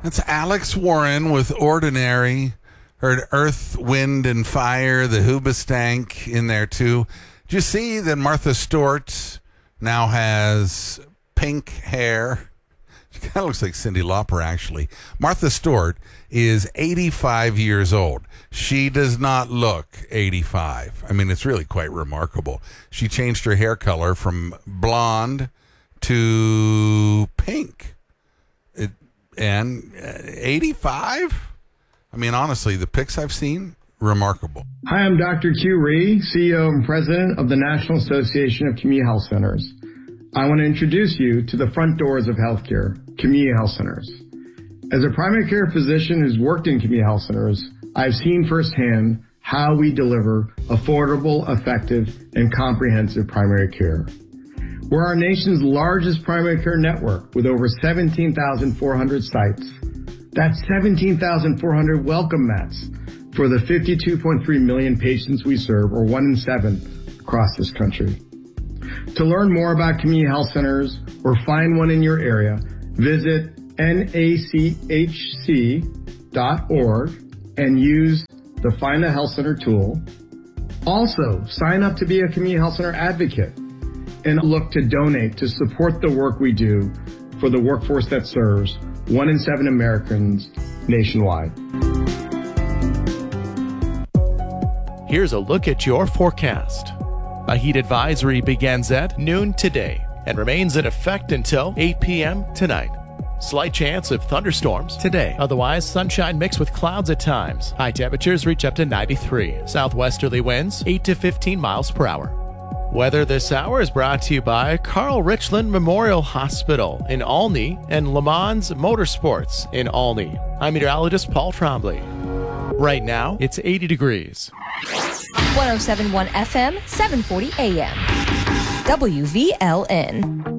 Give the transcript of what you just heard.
That's Alex Warren with Ordinary. Heard Earth, Wind, and Fire, the Hoobastank in there too. Did you see that Martha Stewart now has pink hair? She kind of looks like Cyndi Lauper, actually. Martha Stewart is 85 years old. She does not look 85. I mean, it's really quite remarkable. She changed her hair color from blonde to pink. And 85? I mean, honestly, the pics I've seen, remarkable. Hi, I'm Dr. Q Rhee, CEO and President of the National Association of Community Health Centers. I want to introduce you to the front doors of healthcare, community health centers. As a primary care physician who's worked in community health centers, I've seen firsthand how we deliver affordable, effective, and comprehensive primary care. We're our nation's largest primary care network with over 17,400 sites. That's 17,400 welcome mats for the 52.3 million patients we serve, or 1 in 7 across this country. To learn more about community health centers or find one in your area, visit nachc.org and use the Find a Health Center tool. Also, sign up to be a community health center advocate and look to donate to support the work we do for the workforce that serves 1 in 7 Americans nationwide. Here's a look at your forecast. A heat advisory begins at noon today and remains in effect until 8 p.m. tonight. Slight chance of thunderstorms today. Otherwise, sunshine mixed with clouds at times. High temperatures reach up to 93. Southwesterly winds 8 to 15 miles per hour. Weather this hour is brought to you by Carl Richland Memorial Hospital in Olney and Le Mans Motorsports in Olney. I'm meteorologist Paul Trombley. Right now, it's 80 degrees. 107.1 FM, 740 AM. WVLN.